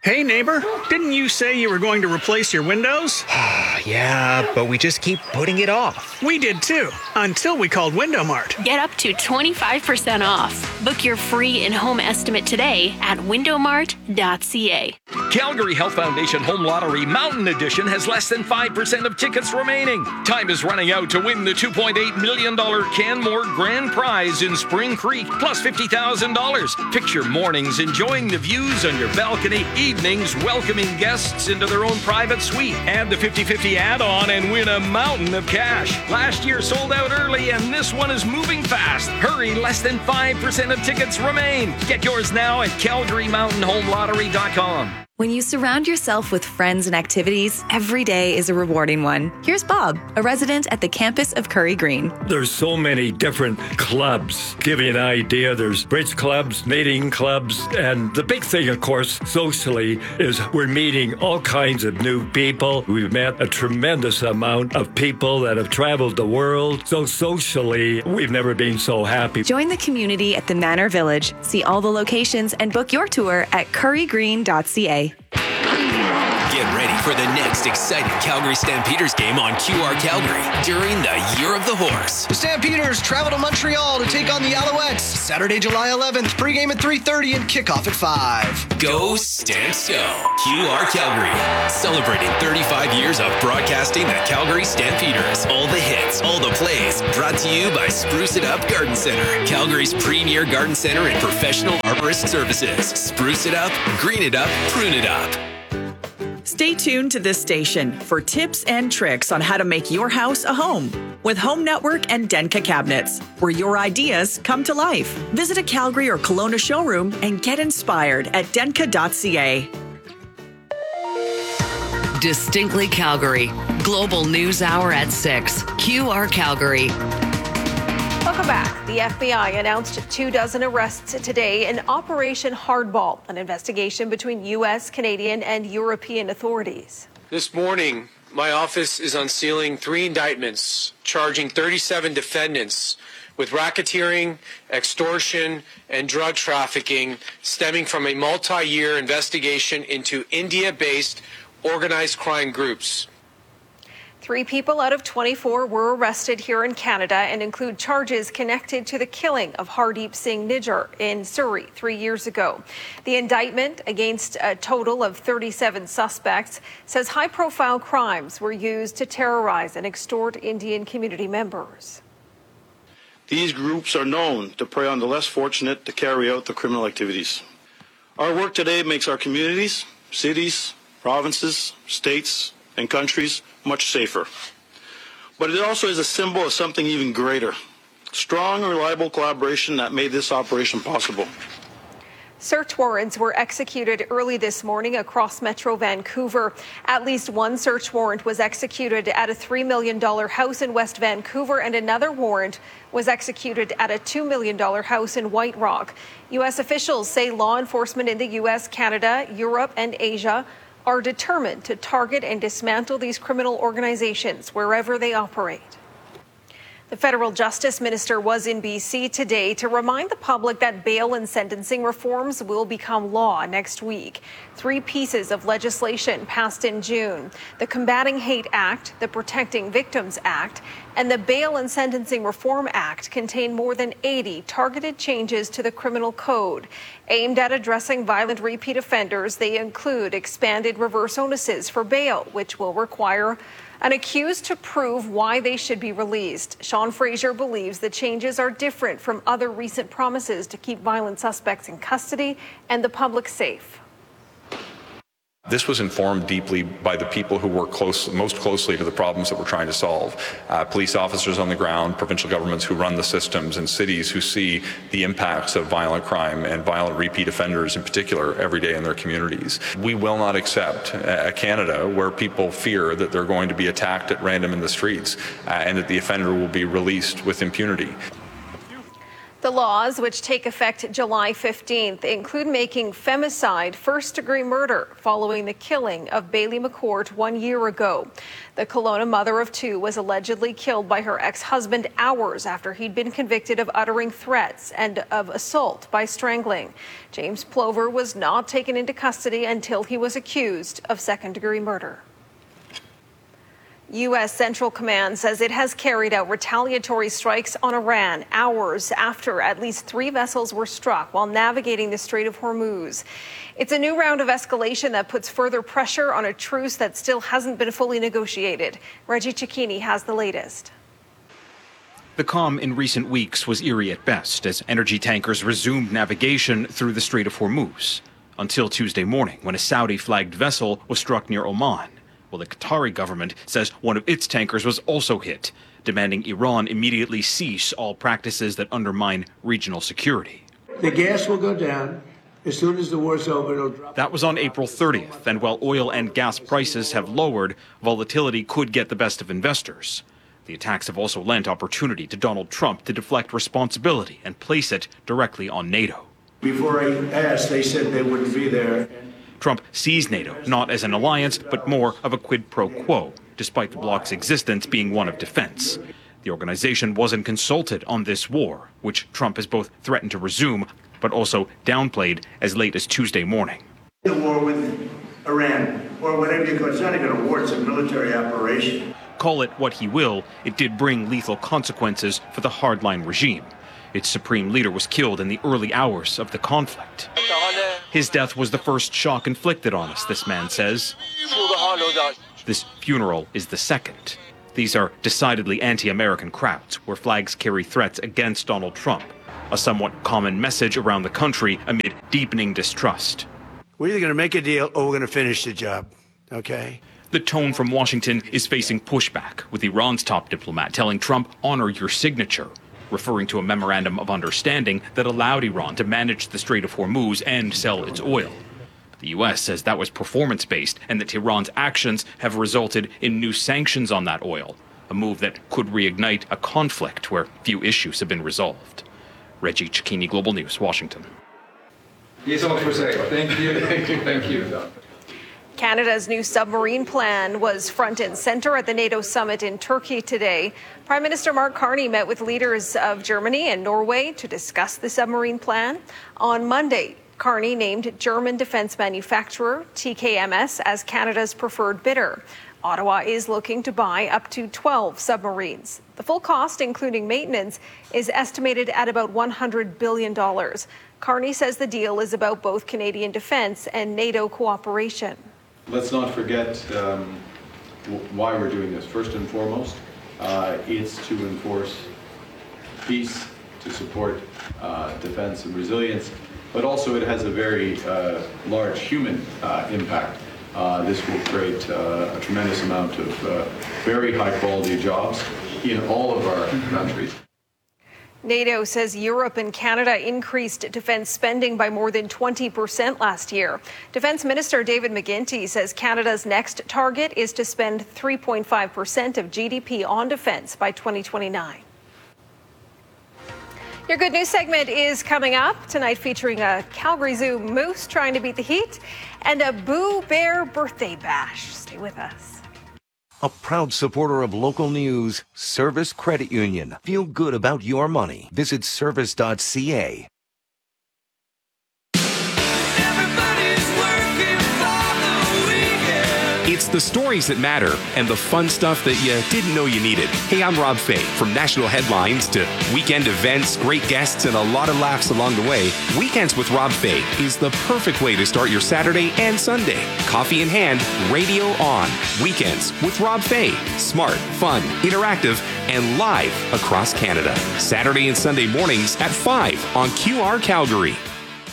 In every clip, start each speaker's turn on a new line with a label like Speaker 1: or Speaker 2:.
Speaker 1: Hey, neighbor, didn't you say you were going to replace your windows?
Speaker 2: Yeah, but we just keep putting it off.
Speaker 1: We did too, until we called Window Mart.
Speaker 3: Get up to 25% off. Book your free in-home estimate today at windowmart.ca.
Speaker 4: Calgary Health Foundation Home Lottery Mountain Edition has less than 5% of tickets remaining. Time is running out to win the $2.8 million Canmore Grand Prize in Spring Creek, plus $50,000. Picture mornings enjoying the views on your balcony, evenings welcoming guests into their own private suite. Add the 50-50 add-on and win a mountain of cash. Last year sold out early, and this one is moving fast. Hurry, less than 5% of tickets remain. Get yours now at CalgaryMountainHomeLottery.com.
Speaker 5: When you surround yourself with friends and activities, every day is a rewarding one. Here's Bob, a resident at the campus of Curry Green.
Speaker 6: There's so many different clubs. Give you an idea, there's bridge clubs, knitting clubs, and the big thing, of course, socially, is we're meeting all kinds of new people. We've met a tremendous amount of people that have traveled the world. So socially, we've never been so happy.
Speaker 5: Join the community at the Manor Village. See all the locations and book your tour at currygreen.ca.
Speaker 7: Get ready for the next exciting Calgary Stampeders game on QR Calgary during the Year of the Horse.
Speaker 8: The Stampeders travel to Montreal to take on the Alouettes Saturday, July 11th, pregame at 3:30 and kickoff at 5.
Speaker 7: Go Stamps Go! QR Calgary, celebrating 35 years of broadcasting the Calgary Stampeders. All the hits, all the plays, brought to you by Spruce It Up Garden Center, Calgary's premier garden center and professional arborist services. Spruce it up, green it up, prune it up.
Speaker 9: Stay tuned to this station for tips and tricks on how to make your house a home with Home Network and Denka Cabinets, where your ideas come to life. Visit a Calgary or Kelowna showroom and get inspired at denka.ca.
Speaker 10: Distinctly Calgary. Global News Hour at 6. QR Calgary.
Speaker 11: Welcome back. The FBI announced 24 arrests today in Operation Hardball, an investigation between U.S., Canadian, and European authorities.
Speaker 12: This morning, my office is unsealing 3 indictments charging 37 defendants with racketeering, extortion, and drug trafficking stemming from a multi-year investigation into India-based organized crime groups.
Speaker 11: 3 people out of 24 were arrested here in Canada and include charges connected to the killing of Hardeep Singh Nijjar in Surrey 3 years ago. The indictment against a total of 37 suspects says high-profile crimes were used to terrorize and extort Indian community members.
Speaker 13: These groups are known to prey on the less fortunate to carry out the criminal activities. Our work today makes our communities, cities, provinces, states, and countries much safer. But it also is a symbol of something even greater. Strong and reliable collaboration that made this operation possible.
Speaker 11: Search warrants were executed early this morning across Metro Vancouver. At least one search warrant was executed at a $3 million house in West Vancouver, and another warrant was executed at a $2 million house in White Rock. U.S. officials say law enforcement in the U.S., Canada, Europe, and Asia are determined to target and dismantle these criminal organizations wherever they operate. The federal justice minister was in BC today to remind the public that bail and sentencing reforms will become law next week. 3 pieces of legislation passed in June: the Combating Hate Act, the Protecting Victims Act, and the Bail and Sentencing Reform Act contain more than 80 targeted changes to the criminal code. Aimed at addressing violent repeat offenders, they include expanded reverse onuses for bail, which will require an accused to prove why they should be released. Sean Fraser believes the changes are different from other recent promises to keep violent suspects in custody and the public safe.
Speaker 14: This was informed deeply by the people who work most closely to the problems that we're trying to solve. Police officers on the ground, provincial governments who run the systems, and cities who see the impacts of violent crime and violent repeat offenders in particular every day in their communities. We will not accept a Canada where people fear that they're going to be attacked at random in the streets and that the offender will be released with impunity.
Speaker 11: The laws, which take effect July 15th, include making femicide first-degree murder following the killing of Bailey McCourt 1 year ago. The Kelowna mother of two was allegedly killed by her ex-husband hours after he'd been convicted of uttering threats and of assault by strangling. James Plover was not taken into custody until he was accused of second-degree murder. U.S. Central Command says it has carried out retaliatory strikes on Iran hours after at least 3 vessels were struck while navigating the Strait of Hormuz. It's a new round of escalation that puts further pressure on a truce that still hasn't been fully negotiated. Reggie Cicchini has the latest.
Speaker 15: The calm in recent weeks was eerie at best as energy tankers resumed navigation through the Strait of Hormuz until Tuesday morning when a Saudi-flagged vessel was struck near Oman. Well, the Qatari government says one of its tankers was also hit, demanding Iran immediately cease all practices that undermine regional security.
Speaker 16: The gas will go down. As soon as the war's over, it'll drop.
Speaker 15: That was on April 30th, and while oil and gas prices have lowered, volatility could get the best of investors. The attacks have also lent opportunity to Donald Trump to deflect responsibility and place it directly on NATO.
Speaker 16: Before I asked, they said they wouldn't be there.
Speaker 15: Trump sees NATO not as an alliance, but more of a quid pro quo, despite the bloc's existence being one of defense. The organization wasn't consulted on this war, which Trump has both threatened to resume, but also downplayed as late as Tuesday morning.
Speaker 16: The war with Iran, or whatever you call it, it's not even a war, it's a military operation.
Speaker 15: Call it what he will, it did bring lethal consequences for the hardline regime. Its supreme leader was killed in the early hours of the conflict. His death was the first shock inflicted on us, this man says. This funeral is the second. These are decidedly anti-American crowds, where flags carry threats against Donald Trump, a somewhat common message around the country amid deepening distrust.
Speaker 16: We're either going to make a deal or we're going to finish the job, okay?
Speaker 15: The tone from Washington is facing pushback, with Iran's top diplomat telling Trump, honor your signature, referring to a memorandum of understanding that allowed Iran to manage the Strait of Hormuz and sell its oil. The U.S. says that was performance-based and that Iran's actions have resulted in new sanctions on that oil, a move that could reignite a conflict where few issues have been resolved. Reggie Cicchini, Global News, Washington.
Speaker 17: He's all for sale. Thank you. Thank you.
Speaker 11: Canada's new submarine plan was front and center at the NATO summit in Turkey today. Prime Minister Mark Carney met with leaders of Germany and Norway to discuss the submarine plan. On Monday, Carney named German defense manufacturer TKMS as Canada's preferred bidder. Ottawa is looking to buy up to 12 submarines. The full cost, including maintenance, is estimated at about $100 billion. Carney says the deal is about both Canadian defense and NATO cooperation.
Speaker 18: Let's not forget why we're doing this. First and foremost, it's to enforce peace, to support defense and resilience, but also it has a very large human impact. This will create a tremendous amount of very high-quality jobs in all of our countries.
Speaker 11: NATO says Europe and Canada increased defense spending by more than 20% last year. Defense Minister David McGuinty says Canada's next target is to spend 3.5% of GDP on defense by 2029. Your good news segment is coming up tonight, featuring a Calgary Zoo moose trying to beat the heat and a Boo Bear birthday bash. Stay with us.
Speaker 19: A proud supporter of local news, Service Credit Union. Feel good about your money. Visit service.ca.
Speaker 20: It's the stories that matter and the fun stuff that you didn't know you needed. Hey, I'm Rob Fay. From national headlines to weekend events, great guests, and a lot of laughs along the way, Weekends with Rob Fay is the perfect way to start your Saturday and Sunday. Coffee in hand, radio on. Weekends with Rob Fay. Smart, fun, interactive, and live across Canada. Saturday and Sunday mornings at 5 on QR Calgary.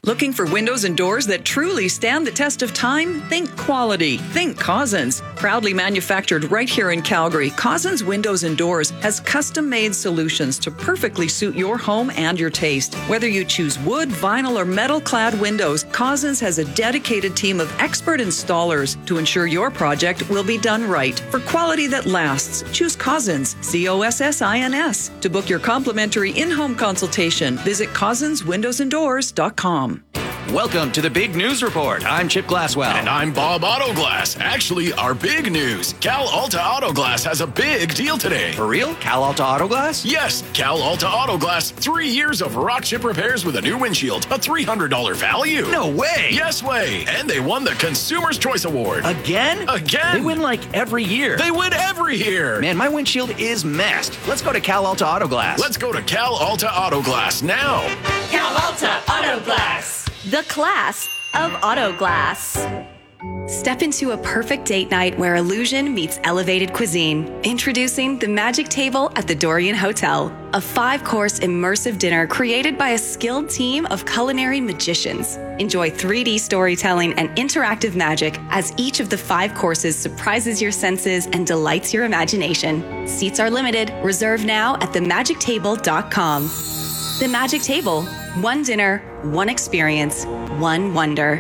Speaker 9: Looking for windows and doors that truly stand the test of time? Think quality. Think Cousins. Proudly manufactured right here in Calgary, Cousins Windows and Doors has custom-made solutions to perfectly suit your home and your taste. Whether you choose wood, vinyl, or metal-clad windows, Cousins has a dedicated team of expert installers to ensure your project will be done right. For quality that lasts, choose Cousins, COSSINS. To book your complimentary in-home consultation, visit CousinsWindowsandDoors.com.
Speaker 21: Welcome to the Big News Report. I'm Chip Glasswell.
Speaker 22: And I'm Bob Autoglass. Actually, our big news. Cal Alta Autoglass has a big deal today.
Speaker 21: For real? Cal Alta Autoglass?
Speaker 22: Yes, Cal Alta Autoglass. 3 years of rock chip repairs with a new windshield. A $300 value.
Speaker 21: No way.
Speaker 22: Yes way. And they won the Consumer's Choice Award.
Speaker 21: Again?
Speaker 22: Again.
Speaker 21: They win like every year.
Speaker 22: They win every year.
Speaker 21: Man, my windshield is messed. Let's go to Cal Alta Autoglass.
Speaker 22: Let's go to Cal Alta Autoglass now.
Speaker 23: Cal Alta Autoglass.
Speaker 5: The class of auto glass. Step into a perfect date night where illusion meets elevated cuisine. Introducing the Magic Table at the Dorian Hotel, a 5-course immersive dinner created by a skilled team of culinary magicians. Enjoy 3D storytelling and interactive magic as each of the 5 courses surprises your senses and delights your imagination. Seats are limited. Reserve now at themagictable.com. The Magic Table. One dinner, one experience, one wonder.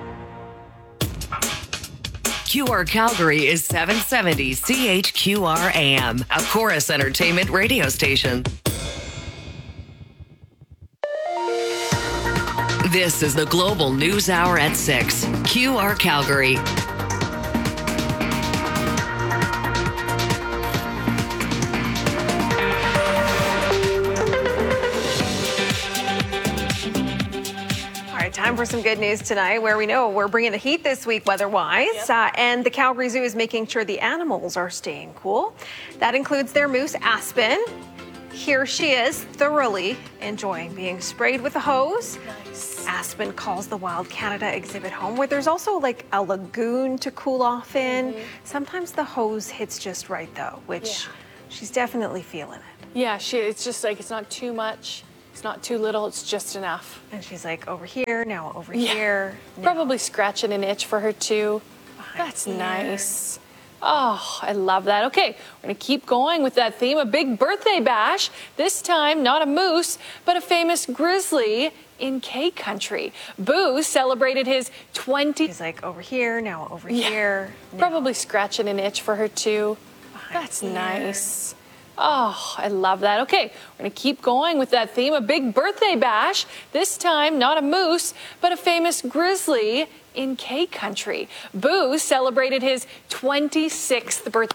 Speaker 10: QR Calgary is 770 CHQR AM, a Chorus Entertainment radio station. This is the Global News Hour at 6. QR Calgary.
Speaker 11: Time for some good news tonight, where we know we're bringing the heat this week weather-wise, and the Calgary Zoo is making sure the animals are staying cool. That includes their moose, Aspen. Here she is, thoroughly enjoying being sprayed with a hose. Nice. Aspen calls the Wild Canada exhibit home, where there's also like a lagoon to cool off in. Sometimes the hose hits just right, though, which she's definitely feeling it.
Speaker 24: Yeah, it's just like it's not too much. It's not too little, it's just enough.
Speaker 11: And she's like, over here, now over here.
Speaker 24: Probably scratching an itch for her too. That's nice. Oh, I love that. Okay, we're going to keep going with that theme, a big birthday bash. This time, not a moose, but a famous grizzly in K Country. Boo celebrated his 20...
Speaker 11: He's like, over here, now over here.
Speaker 24: Probably scratching an itch for her too. That's nice. Oh, I love that. Okay, we're going to keep going with that theme, a big birthday bash. This time, not a moose, but a famous grizzly in K Country. Boo celebrated his 26th birthday.